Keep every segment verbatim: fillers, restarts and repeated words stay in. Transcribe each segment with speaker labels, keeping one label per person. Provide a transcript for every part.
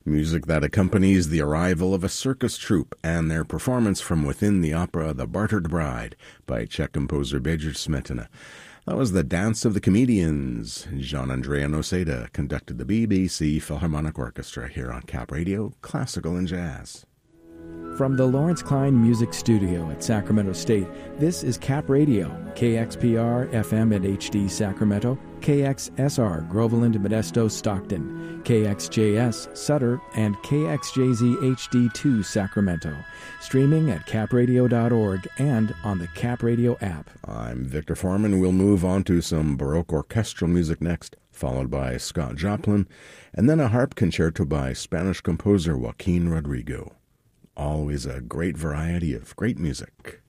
Speaker 1: Music that accompanies the arrival of a circus troupe and their performance from within the opera The Bartered Bride by Czech composer Bedřich Smetana. That was The Dance of the Comedians. Jean-Andrea Noseda conducted the B B C Philharmonic Orchestra here on Cap Radio, Classical and Jazz.
Speaker 2: From the Lawrence Klein Music Studio at Sacramento State, this is Cap Radio, K X P R F M and H D Sacramento, K X S R Groveland, Modesto, Stockton, K X J S Sutter, and K X J Z H D two Sacramento. Streaming at cap radio dot org and on the Cap Radio app.
Speaker 1: I'm Victor Foreman. We'll move on to some Baroque orchestral music next, followed by Scott Joplin, and then a harp concerto by Spanish composer Joaquin Rodrigo. Always a great variety of great music.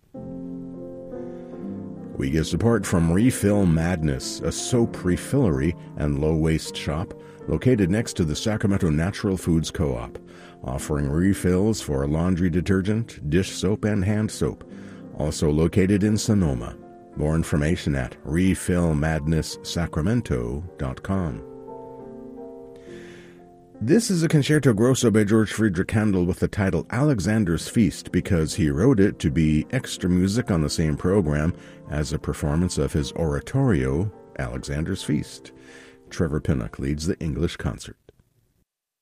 Speaker 1: We get support from Refill Madness, a soap refillery and low-waste shop located next to the Sacramento Natural Foods Co-op, offering refills for laundry detergent, dish soap, and hand soap. Also located in Sonoma. More information at refill madness sacramento dot com. This is a concerto grosso by George Friedrich Handel with the title Alexander's Feast because he wrote it to be extra music on the same program as a performance of his oratorio, Alexander's Feast. Trevor Pinnock leads the English concert.